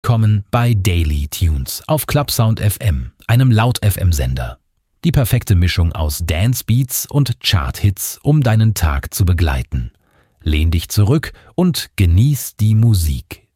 willkommen bei Daily Tunes auf Clubsound FM, einem Laut-FM-Sender. Die perfekte Mischung aus Dance-Beats und Chart-Hits, um deinen Tag zu begleiten. Lehn dich zurück und genieß die Musik.